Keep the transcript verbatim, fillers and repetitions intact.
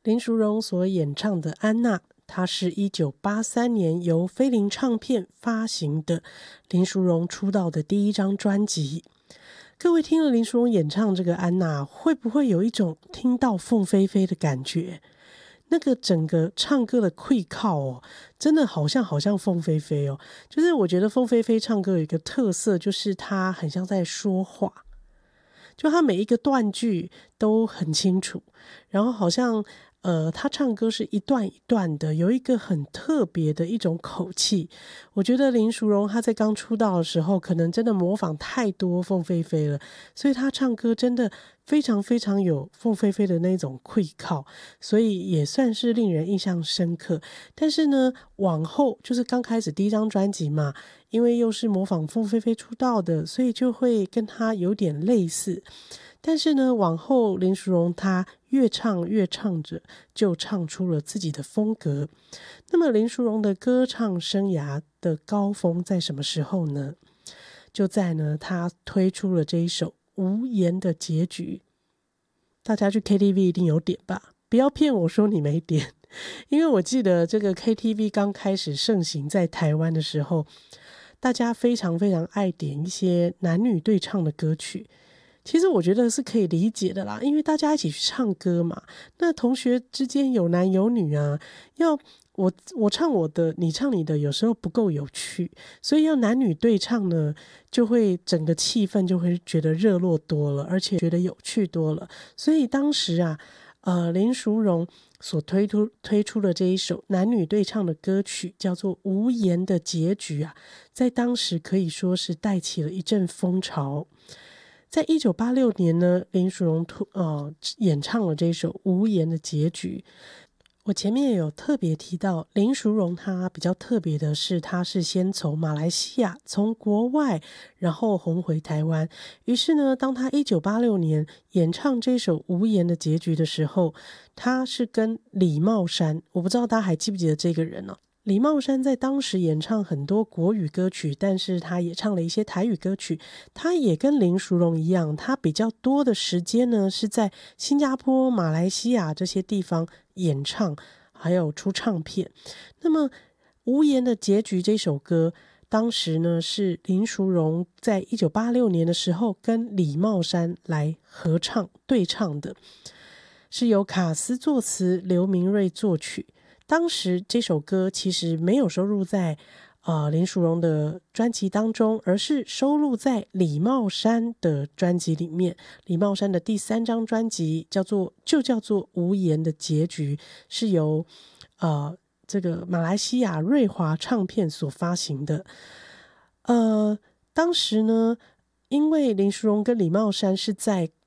林淑荣所演唱的《安娜》，它是一九八三年由菲林唱片发行的林淑荣出道的第一张专辑。各位听了林淑荣演唱这个《安娜》，会不会有一种听到凤飞飞的感觉？那个整个唱歌的气靠哦，真的好像好像凤飞飞哦。就是我觉得凤飞飞唱歌有一个特色，就是她很像在说话，就她每一个断句都很清楚，然后好像呃，他唱歌是一段一段的，有一个很特别的一种口气。我觉得林淑荣她在刚出道的时候，可能真的模仿太多凤飞飞了，所以她唱歌真的非常非常有凤飞飞的那种气靠，所以也算是令人印象深刻。但是呢，往后就是刚开始第一张专辑嘛，因为又是模仿凤飞飞出道的，所以就会跟她有点类似。但是呢，往后林淑荣她越唱越唱着，就唱出了自己的风格。那么林淑荣的歌唱生涯的高峰在什么时候呢？就在呢，她推出了这一首《无言的结局》。大家去 K T V 一定有点吧？不要骗我说你没点，因为我记得这个 K T V 刚开始盛行在台湾的时候，大家非常非常爱点一些男女对唱的歌曲。其实我觉得是可以理解的啦，因为大家一起去唱歌嘛，那同学之间有男有女啊，要我我唱我的，你唱你的，有时候不够有趣，所以要男女对唱呢，就会整个气氛就会觉得热络多了，而且觉得有趣多了。所以当时啊，呃，林淑荣所推出推出的这一首男女对唱的歌曲叫做《无言的结局》啊，在当时可以说是带起了一阵风潮。在一九八六年呢，林淑荣呃演唱了这首《无言的结局》。我前面也有特别提到，林淑荣她比较特别的是，她是先从马来西亚，从国外，然后红回台湾。于是呢，当她一九八六年演唱这首《无言的结局》的时候，她是跟李茂山，我不知道大家还记不记得这个人哦。李茂山在当时演唱很多国语歌曲，但是他也唱了一些台语歌曲。他也跟林淑荣一样，他比较多的时间呢是在新加坡、马来西亚这些地方演唱，还有出唱片。那么《无言的结局》这首歌，当时呢是林淑荣在一九八六年的时候跟李茂山来合唱对唱的，是由卡斯作词，刘明瑞作曲。当时这首歌其实没有收录在呃林淑荣的专辑当中，而是收录在李茂山的专辑里面。李茂山的第三张专辑叫做就叫做《无言的结局》，是由呃这个马来西亚瑞华唱片所发行的。呃，当时呢，因为林淑荣跟李茂山是在